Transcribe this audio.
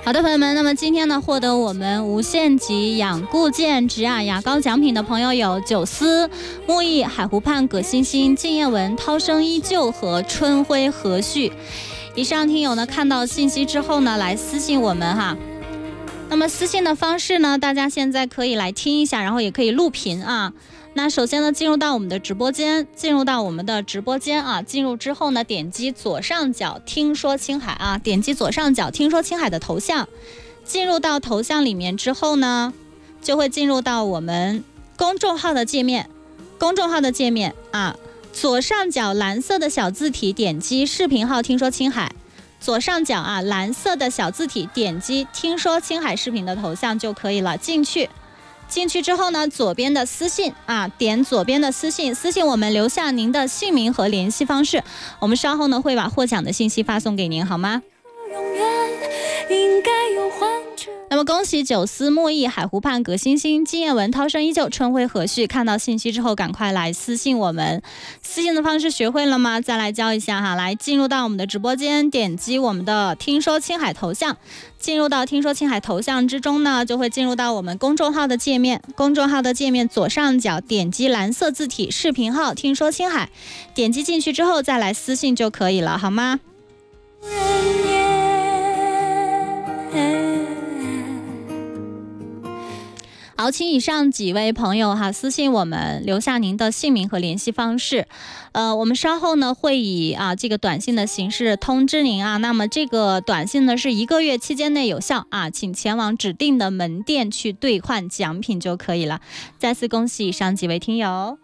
好的，朋友们，那么今天呢，获得我们无限极养固健植雅牙膏奖品的朋友有九思、木易、海湖畔、葛欣欣、静夜闻、涛声依旧和春晖和煦。以上听友呢看到信息之后呢，来私信我们哈。那么私信的方式呢，大家现在可以来听一下，然后也可以录屏啊。那首先呢，进入到我们的直播间啊，进入之后呢，点击左上角听说青海啊，点击左上角听说青海的头像，进入到头像里面之后呢，就会进入到我们公众号的界面啊，左上角蓝色的小字体点击视频号听说青海，左上角啊蓝色的小字体点击听说青海视频的头像就可以了，进去之后呢，左边的私信啊，点左边的私信我们，留下您的姓名和联系方式，我们稍后呢会把获奖的信息发送给您，好吗？那么恭喜九思、木易、海湖畔、葛欣欣、金叶文、涛声依旧、春晖和煦，看到信息之后赶快来私信我们。私信的方式学会了吗？再来教一下哈，来进入到我们的直播间，点击我们的听说青海头像，进入到听说青海头像之中呢，就会进入到我们公众号的界面，左上角点击蓝色字体视频号听说青海，点击进去之后再来私信就可以了，好吗？好，请以上几位朋友哈私信我们，留下您的姓名和联系方式。我们稍后呢会以这个短信的形式通知您啊。那么这个短信呢是1个月期间内有效啊，请前往指定的门店去兑换奖品就可以了。再次恭喜以上几位听友。